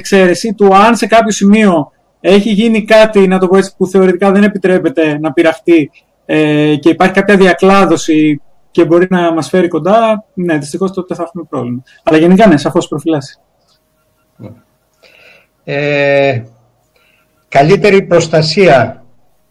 εξαίρεση του αν σε κάποιο σημείο έχει γίνει κάτι, να το πω έτσι, που θεωρητικά δεν επιτρέπεται να πειραχτεί και υπάρχει κάποια διακλάδωση και μπορεί να μας φέρει κοντά, ναι, δυστυχώς τότε θα έχουμε πρόβλημα. Αλλά γενικά ναι, σαφώς προφυλάσσει. Καλύτερη προστασία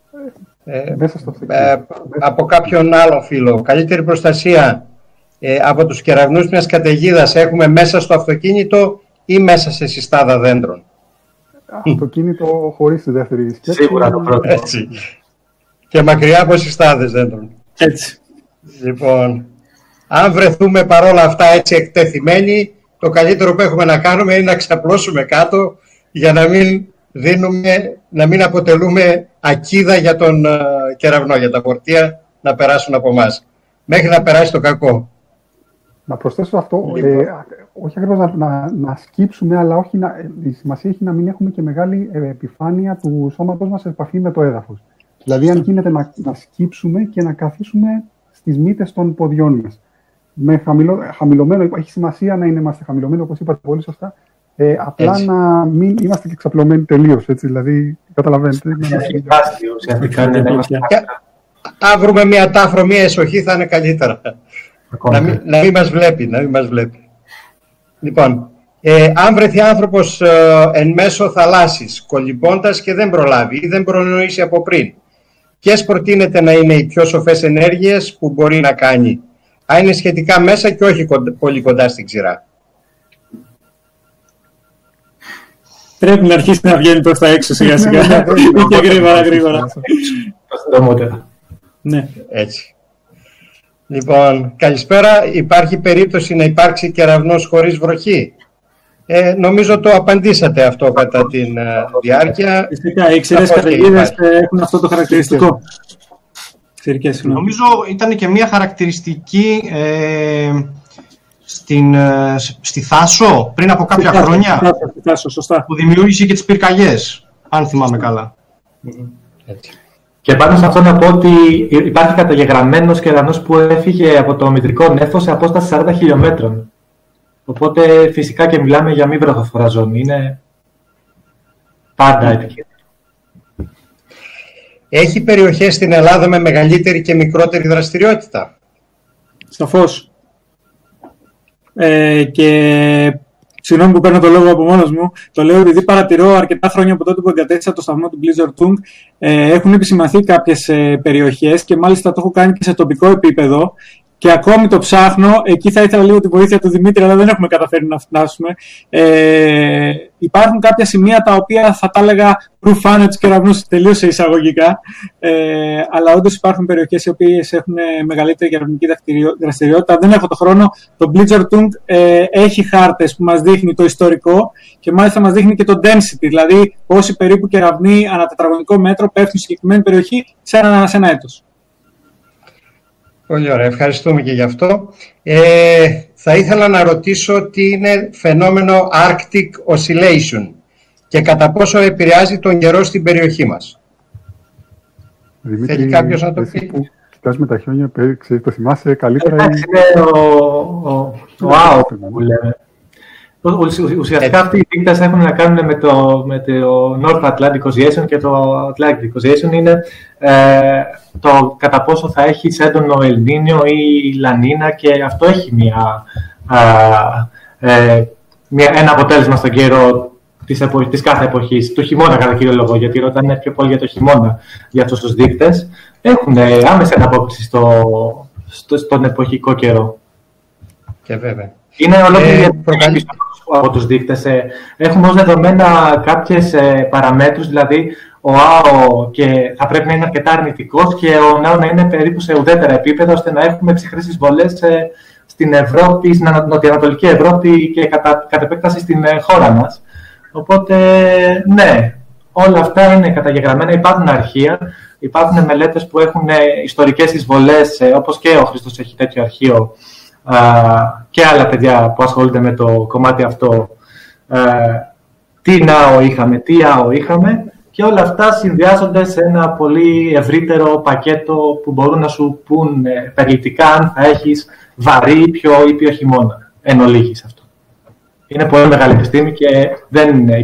από κάποιον άλλο φίλο. Καλύτερη προστασία από τους κεραυνούς μιας καταιγίδας έχουμε μέσα στο αυτοκίνητο ή μέσα σε συστάδα δέντρων? Αυτοκίνητο χωρίς τη δεύτερη σκέψη. Σίγουρα το πρώτο. Έτσι. Και μακριά από συστάδες δέντρων. Έτσι. Λοιπόν, αν βρεθούμε παρόλα αυτά έτσι εκτεθειμένοι, το καλύτερο που έχουμε να κάνουμε είναι να ξαπλώσουμε κάτω για να μην αποτελούμε ακίδα για τον κεραυνό, για τα φορτία να περάσουν από εμάς. Μέχρι να περάσει το κακό. Να προσθέσω αυτό, όχι ακριβώς να σκύψουμε, αλλά όχι η σημασία έχει να μην έχουμε και μεγάλη επιφάνεια του σώματός μας σε επαφή με το έδαφος. Δηλαδή, αν γίνεται να σκύψουμε και να καθίσουμε στις μύτες των ποδιών μας. Με χαμηλωμένο, έχει σημασία να είμαστε χαμηλωμένοι, όπως είπατε πολύ σωστά, απλά έτσι. Να μην είμαστε και ξαπλωμένοι τελείως, έτσι, δηλαδή, καταλαβαίνετε. Αν βρούμε μια τάφρο, μια εσοχή, θα είναι καλύτερα. Να μην μας βλέπει, Λοιπόν, αν βρεθεί άνθρωπος εν μέσω θαλάσσης, κολυμπώντας και δεν προλάβει ή δεν προνοήσει από πριν, ποιες προτείνεται να είναι οι πιο σοφές ενέργειες που μπορεί να κάνει, αν είναι σχετικά μέσα και όχι πολύ κοντά στην ξηρά? Πρέπει να αρχίσει να βγαίνει προς τα έξω σιγά σιγά και γρήγορα. Ναι. Έτσι. Λοιπόν, καλησπέρα. Υπάρχει περίπτωση να υπάρξει κεραυνός χωρίς βροχή? Νομίζω το απαντήσατε αυτό κατά τη διάρκεια. Φυσικά, οι ξηρές καταιγίδες έχουν αυτό το χαρακτηριστικό. Νομίζω ήταν και μια χαρακτηριστική στη Θάσο πριν από κάποια χρόνια, σωστά. Που δημιούργησε και τις πυρκαγιές, αν θυμάμαι καλά. Έτσι. Και πάνω σε αυτό να πω ότι υπάρχει καταγεγραμμένος κεραυνός που έφυγε από το μητρικό νέφος σε απόσταση 40 χιλιόμετρων. Οπότε φυσικά και μιλάμε για μη βροχοφόρα ζώνη. Είναι πάντα επικίνδυνο. Έχει περιοχές στην Ελλάδα με μεγαλύτερη και μικρότερη δραστηριότητα? Σαφώς. Και συγγνώμη που παίρνω το λόγο από μόνος μου, το λέω επειδή παρατηρώ αρκετά χρόνια από τότε που εγκατέστησα το σταθμό του Blizzard Tung, έχουν επισημανθεί κάποιες περιοχές και μάλιστα το έχω κάνει και σε τοπικό επίπεδο και ακόμη το ψάχνω. Εκεί θα ήθελα λίγο τη βοήθεια του Δημήτρη, αλλά δεν έχουμε καταφέρει να φτάσουμε. Υπάρχουν κάποια σημεία τα οποία θα τα έλεγα προυφάνε τους κεραυνούς τελείως εισαγωγικά, αλλά όντως υπάρχουν περιοχές οι οποίες έχουν μεγαλύτερη κεραυνική δραστηριότητα. Δεν έχω το χρόνο. Το Blizzard Tung έχει χάρτες που μας δείχνει το ιστορικό και μάλιστα μας δείχνει και το density, δηλαδή πόσοι περίπου κεραυνοί ανά τετραγωνικό μέτρο πέφτουν στη συγκεκριμένη περιοχή σε ένα έτος. Πολύ ωραία, ευχαριστούμε και γι' αυτό. Θα ήθελα να ρωτήσω τι είναι φαινόμενο Arctic Oscillation και κατά πόσο επηρεάζει τον καιρό στην περιοχή μας. Δημήτρη, θέλει κάποιος να το πει? Που κοιτάς με τα χιόνια, το θυμάσαι καλύτερα? Εντάξει, είναι ο ΑΟ που λέμε. Ουσιαστικά αυτοί οι δείκτες έχουν να κάνουν με το North Atlantic Oscillation και το Atlantic Oscillation. Είναι το κατά πόσο θα έχει έντονο Ελνίνιο ή Λανίνα, και αυτό έχει ένα αποτέλεσμα στον καιρό της κάθε εποχής. Του χειμώνα κατά κύριο λόγο, γιατί ρωτάνε πιο πολύ για το χειμώνα για αυτούς τους δείκτες. Έχουν άμεση ανταπόκριση στον εποχικό καιρό. Και βέβαια. Είναι ολόκληρη από τους δείκτες. Έχουμε ως δεδομένα κάποιες παραμέτρους, δηλαδή ο ΑΟ και θα πρέπει να είναι αρκετά αρνητικός και ο ΝΑΟ να είναι περίπου σε ουδέτερα επίπεδα, ώστε να έχουμε ψυχρές εισβολές στην Ευρώπη, στην νοτιοανατολική Ευρώπη και κατ' επέκταση στην χώρα μας. Οπότε, ναι, όλα αυτά είναι καταγεγραμμένα. Υπάρχουν αρχεία, υπάρχουν μελέτες που έχουν ιστορικές εισβολές, όπως και ο Χρήστος έχει τέτοιο αρχείο, και άλλα παιδιά που ασχολούνται με το κομμάτι αυτό, τι ΝΑΟ είχαμε, τι ΑΟ είχαμε, και όλα αυτά συνδυάζονται σε ένα πολύ ευρύτερο πακέτο που μπορούν να σου πούν περιληπτικά αν θα έχεις βαρύ, πιο ήπιο χειμώνα. Εν ολίγης αυτό. Είναι πολύ μεγάλη επιστήμη και δεν